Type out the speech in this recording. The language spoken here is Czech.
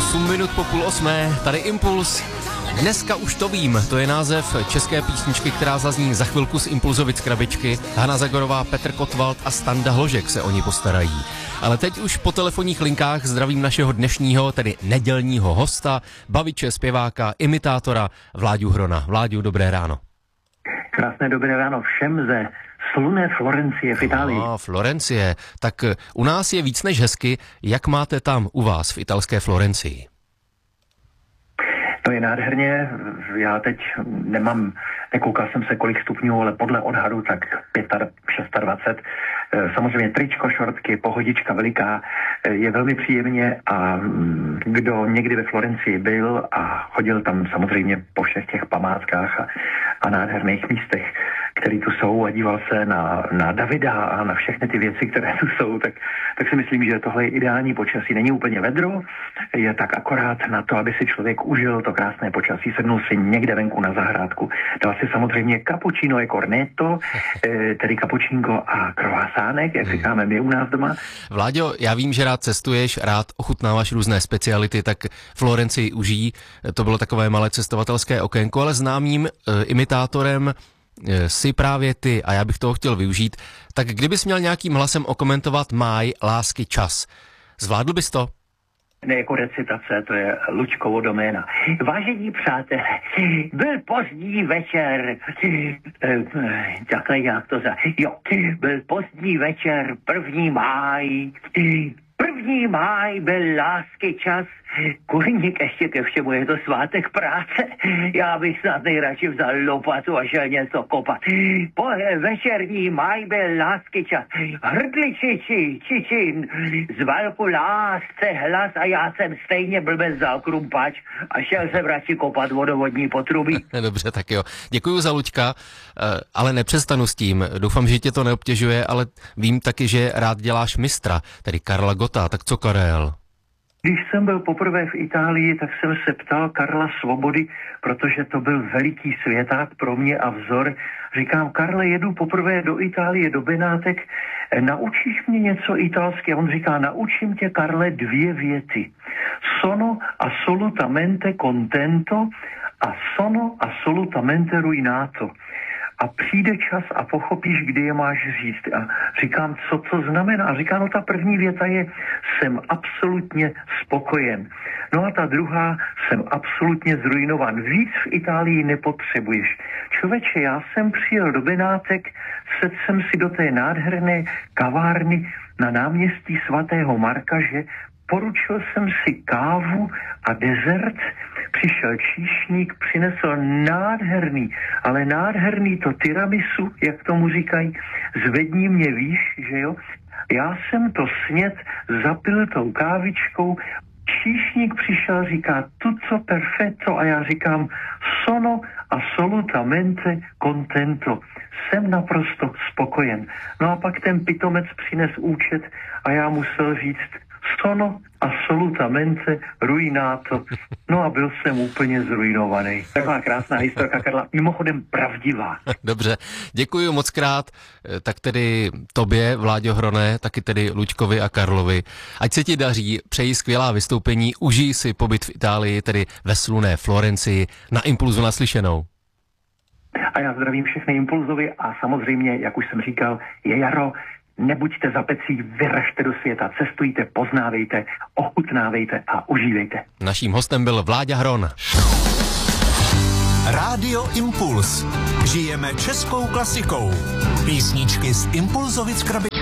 8 minut po 7:30, tady Impuls. Dneska už to vím, to je název české písničky, která zazní za chvilku z Impulzovic krabičky. Hana Zagorová, Petr Kotwald a Standa Hložek se o ní postarají. Ale teď už po telefonních linkách zdravím našeho dnešního, tedy nedělního hosta, baviče, zpěváka, imitátora Vláďu Hrona. Vláďu, dobré ráno. Krásné dobré ráno všem ze slunné Florencie v Itálii. Florencie. Tak u nás je víc než hezky. Jak máte tam u vás v italské Florencii? To je nádherně. Já teď nekoukal jsem se kolik stupňů, ale podle odhadu tak 26. Samozřejmě tričko, šortky, pohodička veliká, je velmi příjemně a kdo někdy ve Florencii byl a chodil tam samozřejmě po všech těch památkách a nádherných místech, které tu jsou a díval se na Davida a na všechny ty věci, které tu jsou, tak si myslím, že tohle je ideální počasí. Není úplně vedro, je tak akorát na to, aby si člověk užil to krásné počasí, sednul si někde venku na zahrádku, dal si samozřejmě cappuccino e cornetto, tedy cappuccino a croissánek, jak říkáme my u nás doma. Vláďo, já vím, že rád cestuješ, rád ochutnáváš různé speciality, tak Florencii užijí. To bylo takové malé cestovatelské okénko, ale známým imitátorem si právě ty, a já bych toho chtěl využít, tak kdybys měl nějakým hlasem okomentovat máj, lásky, čas, zvládl bys to? Ne jako recitace, to je Lučkovo doména. Vážení přátelé, byl pozdní večer, takhle jak to byl pozdní večer, 1. máj, 1. máj byl lásky čas, kurník ještě ke všemu, je to svátek práce. Já bych snad nejradši vzal lopatu a šel něco kopat. Večerní máj byl lásky čas. Hrdliči, čičin, zval ku lásce hlas a já jsem stejně blbec vzal krumpač a šel jsem radši kopat vodovodní potrubí. Dobře, tak jo. Děkuju za Luďka, ale nepřestanu s tím. Doufám, že tě to neobtěžuje, ale vím taky, že rád děláš mistra, tedy Karla Gotta. Tak co Karel? Když jsem byl poprvé v Itálii, tak jsem se ptal Karla Svobody, protože to byl veliký světák pro mě a vzor. Říkám, Karle, jedu poprvé do Itálie, do Benátek, naučíš mě něco italsky? A on říká, naučím tě, Karle, 2 věty. Sono assolutamente contento a sono assolutamente ruinato. A přijde čas a pochopíš, kdy je máš říct. A říkám, co to znamená? A říká, no ta první věta je, jsem absolutně spokojen. No a ta druhá, jsem absolutně zrujnovan. Víc v Itálii nepotřebuješ. Člověče, já jsem přijel do Benátek, sedl jsem si do té nádherné kavárny na náměstí svatého Marka, že poručil jsem si kávu a dezert, přišel číšník, přinesl nádherný to tiramisu, jak tomu říkají, zvedni mě výš, že jo. Já jsem to sněd, zapil tou kávičkou, číšník přišel, říká tutto perfetto a já říkám sono assolutamente contento. Jsem naprosto spokojen. No a pak ten pitomec přines účet a já musel říct sono assolutamente ruinato. No a byl jsem úplně zrujnovaný. Taková krásná historka, Karla, mimochodem pravdivá. Dobře, děkuji moc krát, tak tedy tobě, Vláďo Hroné, taky tedy Luďkovi a Karlovi. Ať se ti daří, přeji skvělá vystoupení, užij si pobyt v Itálii, tedy ve slunné Florencii, na Impulzu naslyšenou. A já zdravím všechny Impulzovi a samozřejmě, jak už jsem říkal, je jaro. Nebuďte zapecí, vyražte do světa, cestujte, poznávejte, ochutnávejte a užívejte. Naším hostem byl Vláďa Hron. Rádio Impuls. Žijeme českou klasikou. Písničky z Impulzovic krabičky.